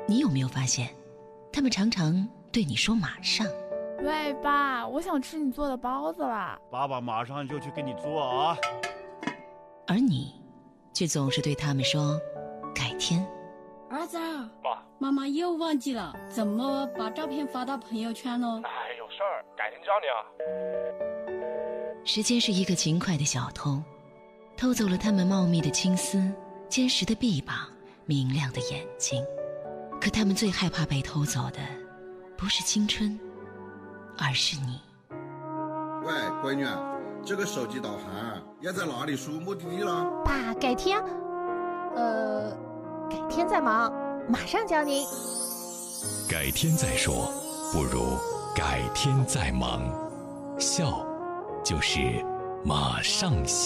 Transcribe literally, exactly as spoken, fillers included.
你有没有发现，他们常常对你说马上。 喂，爸，我想吃你做的包子啦。 爸爸马上就去给你做啊。 而你却总是对他们说改天。 儿子， 爸， 妈妈又忘记了怎么把照片发到朋友圈喽。 哎，有事儿，改天教你啊。 时间是一个勤快的小偷，偷走了他们茂密的青丝、坚实的臂膀、明亮的眼睛。可他们最害怕被偷走的，不是青春，而是你。 喂，闺女，这个手机导航要在哪里输目的地了？ 爸，改天，呃，改天再忙，马上教您。 改天再说，不如改天再忙。笑，就是马上笑。